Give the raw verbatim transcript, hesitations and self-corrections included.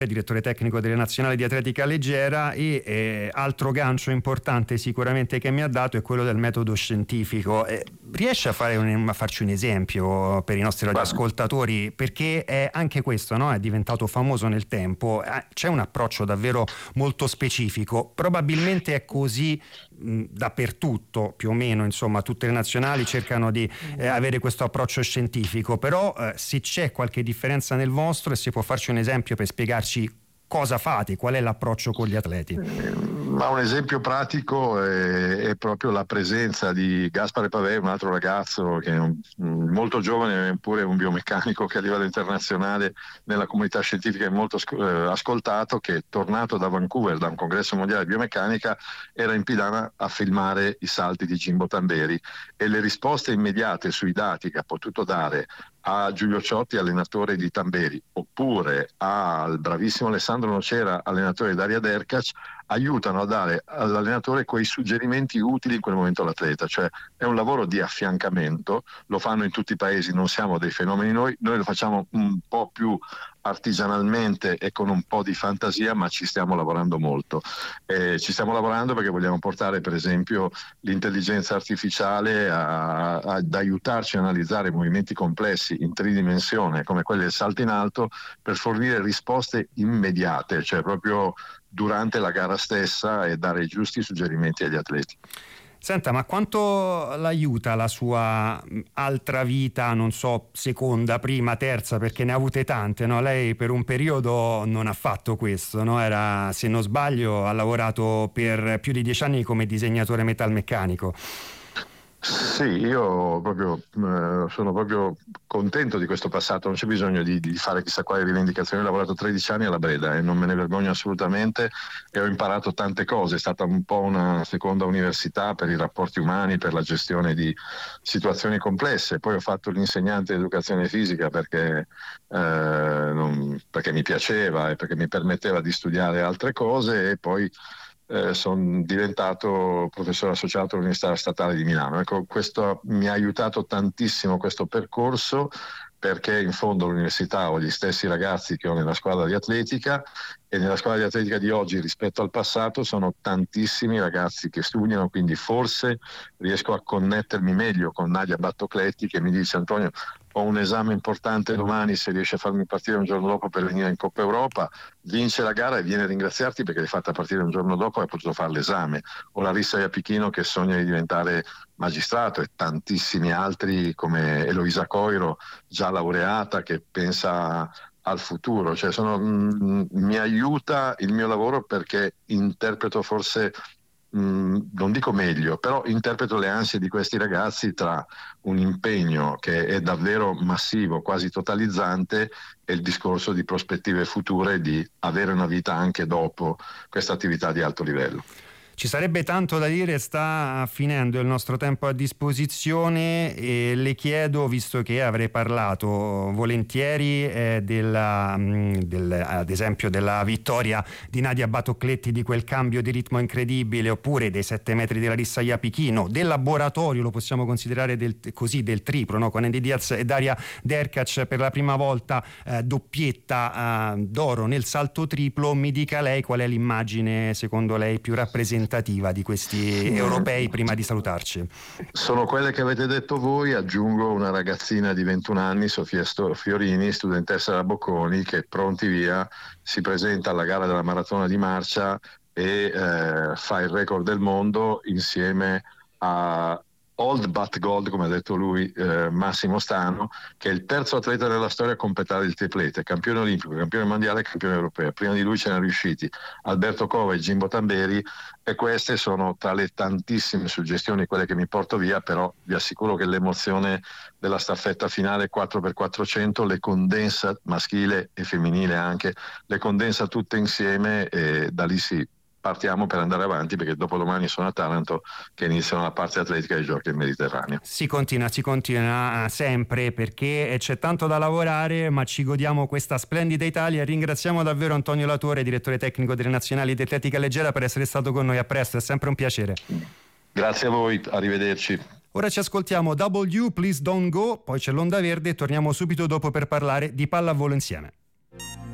direttore tecnico delle nazionali di atletica leggera, e eh, altro gancio importante sicuramente che mi ha dato è quello del metodo scientifico. Eh, riesce a, fare un, a farci un esempio per i nostri radioascoltatori, perché è anche questo, no? È diventato famoso nel tempo, eh, c'è un approccio davvero molto specifico, probabilmente è così mh, dappertutto più o meno, insomma tutte le nazionali cercano di eh, avere questo approccio scientifico, però eh, se c'è qualche differenza nel vostro, e se può farci un esempio per spiegarci cosa fate, qual è l'approccio con gli atleti. Ma un esempio pratico è, è proprio la presenza di Gaspare Pavè, un altro ragazzo che è un, molto giovane, eppure un biomeccanico che a livello internazionale nella comunità scientifica è molto eh, ascoltato, che è tornato da Vancouver da un congresso mondiale di biomeccanica, era in Pilana a filmare i salti di Jimbo Tamberi, e le risposte immediate sui dati che ha potuto dare a Giulio Ciotti, allenatore di Tamberi, oppure al bravissimo Alessandro Nocera, allenatore di Daria Derkac, aiutano a dare all'allenatore quei suggerimenti utili in quel momento all'atleta. Cioè è un lavoro di affiancamento, lo fanno in tutti i paesi, non siamo dei fenomeni noi, noi lo facciamo un po' più artigianalmente e con un po' di fantasia, ma ci stiamo lavorando molto. Eh, ci stiamo lavorando perché vogliamo portare per esempio l'intelligenza artificiale a, a, ad aiutarci a analizzare movimenti complessi in tridimensione come quelli del salto in alto, per fornire risposte immediate, cioè proprio durante la gara stessa, e dare i giusti suggerimenti agli atleti. Senta, ma quanto l'aiuta la sua altra vita, non so, seconda, prima, terza, perché ne ha avute tante, no? Lei per un periodo non ha fatto questo, no? Era, se non sbaglio, ha lavorato per più di dieci anni come disegnatore metalmeccanico. Sì, io proprio eh, sono proprio contento di questo passato, non c'è bisogno di, di fare chissà quale rivendicazione. Ho lavorato tredici anni alla Breda e non me ne vergogno assolutamente, e ho imparato tante cose. È stata un po' una seconda università per i rapporti umani, per la gestione di situazioni complesse. Poi ho fatto l'insegnante di educazione fisica perché, eh, non, perché mi piaceva e perché mi permetteva di studiare altre cose, e poi Eh, sono diventato professore associato all'Università Statale di Milano. Ecco, questo mi ha aiutato tantissimo, questo percorso, perché in fondo all'università ho gli stessi ragazzi che ho nella squadra di atletica, e nella squadra di atletica di oggi rispetto al passato sono tantissimi ragazzi che studiano, quindi forse riesco a connettermi meglio con Nadia Battocletti, che mi dice: Antonio, ho un esame importante domani, se riesci a farmi partire un giorno dopo per venire in Coppa Europa. Vince la gara e viene a ringraziarti perché l'hai fatta partire un giorno dopo e hai potuto fare l'esame. O Larissa Iapichino, che sogna di diventare magistrato, e tantissimi altri come Eloisa Coiro, già laureata, che pensa al futuro. Cioè sono, mh, mi aiuta il mio lavoro, perché interpreto forse, mh, non dico meglio, però interpreto le ansie di questi ragazzi tra un impegno che è davvero massivo, quasi totalizzante, e il discorso di prospettive future, di avere una vita anche dopo questa attività di alto livello. Ci sarebbe tanto da dire, sta finendo il nostro tempo a disposizione, e le chiedo, visto che avrei parlato volentieri eh, della, mh, del, ad esempio della vittoria di Nadia Battocletti, di quel cambio di ritmo incredibile, oppure dei sette metri di Larissa Iapichino, del laboratorio, lo possiamo considerare del, così, del triplo, no? Con Andy Diaz e Daria Derkac per la prima volta eh, doppietta eh, d'oro nel salto triplo. Mi dica lei qual è l'immagine secondo lei più rappresentativa di questi europei prima di salutarci. Sono quelle che avete detto voi, aggiungo una ragazzina di ventuno anni, Sofia Fiorini, studentessa da Bocconi, che pronti via si presenta alla gara della maratona di marcia e eh, fa il record del mondo insieme a Old But Gold, come ha detto lui, eh, Massimo Stano, che è il terzo atleta della storia a completare il triplete, campione olimpico, campione mondiale e campione europeo. Prima di lui ce ne sono riusciti Alberto Cova e Jimbo Tamberi, e queste sono tra le tantissime suggestioni quelle che mi porto via. Però vi assicuro che l'emozione della staffetta finale quattro per quattrocento le condensa, maschile e femminile anche, le condensa tutte insieme, e da lì si partiamo per andare avanti, perché dopodomani sono a Taranto che iniziano la parte atletica dei Giochi del Mediterraneo. Si continua, si continua sempre, perché c'è tanto da lavorare, ma ci godiamo questa splendida Italia. Ringraziamo davvero Antonio Latore, direttore tecnico delle Nazionali di Atletica Leggera, per essere stato con noi. A presto, è sempre un piacere. Grazie a voi, arrivederci. Ora ci ascoltiamo W, Please Don't Go, poi c'è l'Onda Verde e torniamo subito dopo per parlare di pallavolo insieme.